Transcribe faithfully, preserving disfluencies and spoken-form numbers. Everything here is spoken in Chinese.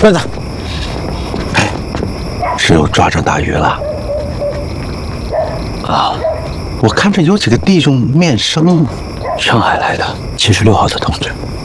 段子。 哎，是又抓着大鱼了。啊，我看着有几个弟兄面生， 上海来的，七十六号的同志。